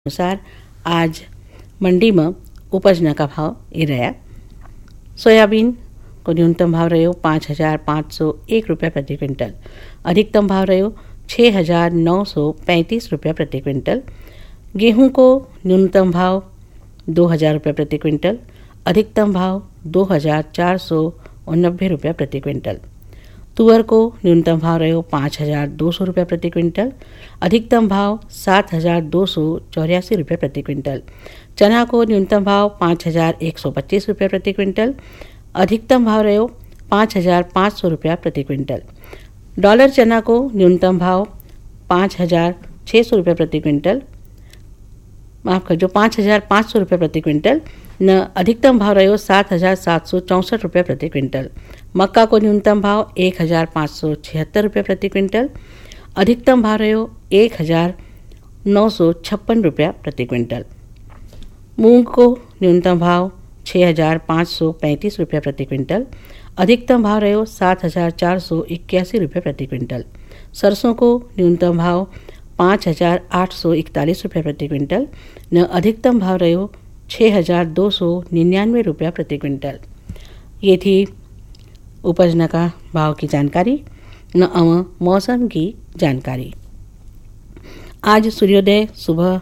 अनुसार आज मंडी में उपजना का भाव ये रहा। सोयाबीन को न्यूनतम भाव रहो 5,501 रुपये प्रति क्विंटल, अधिकतम भाव रहो 6,935 रुपये प्रति क्विंटल। गेहूं को न्यूनतम भाव 2,000 रुपये प्रति क्विंटल, अधिकतम भाव 2,489 रुपये प्रति क्विंटल। तुअर को न्यूनतम भाव रहो 5,200 रुपये प्रति क्विंटल, अधिकतम भाव 7,284 रुपये प्रति क्विंटल। चना को न्यूनतम भाव 5,125 रुपये प्रति क्विंटल, अधिकतम भाव रहो 5,500 रुपये प्रति क्विंटल। डॉलर चना को न्यूनतम भाव 5,600 रुपये प्रति क्विंटल, माफ़ कर जो 5,500 रुपये प्रति क्विंटल न, अधिकतम भाव रहो 7,764 रुपये प्रति क्विंटल। मक्का को न्यूनतम भाव 1,576 रुपये प्रति क्विंटल, अधिकतम भाव रहो 1,956 रुपया प्रति क्विंटल। मूंग को न्यूनतम भाव 6,535 रुपये प्रति क्विंटल, अधिकतम भाव रहो 7,481 रुपये प्रति क्विंटल। सरसों को न्यूनतम भाव 5,841 रुपये प्रति क्विंटल न, अधिकतम भाव रहो 6,299 रुपया प्रति क्विंटल। ये थी उपजना का भाव की जानकारी न मौसम की जानकारी। आज सूर्योदय सुबह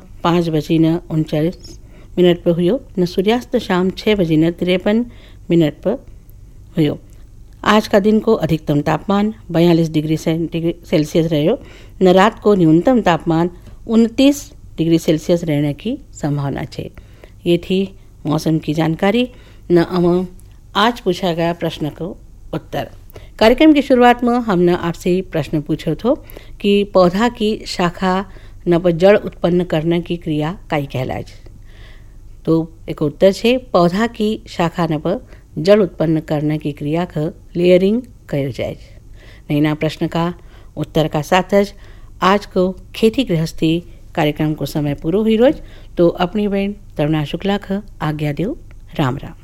5:39 पर हुयो न, सूर्यास्त शाम 6:53 पर हुयो। आज का दिन को अधिकतम तापमान 42 डिग्री सेल्सियस रहो न, रात को न्यूनतम तापमान 29 डिग्री सेल्सियस रहने की संभावना है। ये थी मौसम की जानकारी न आज पूछा गया प्रश्न को उत्तर। कार्यक्रम की शुरुआत में हमने आपसे प्रश्न पूछो थो कि पौधा की शाखा न पर जड़ उत्पन्न करने की क्रिया काई कहलाए। तो एक उत्तर है पौधा की शाखा न पर जड़ उत्पन्न करने की क्रिया का लेयरिंग कहो जाए। नैना प्रश्न का उत्तर का साथ ज आज को खेती गृहस्थी कार्यक्रम को समय पूरो हुई रोज। तो अपनी बहन तरुणा शुक्ला का आज्ञा दो। राम राम।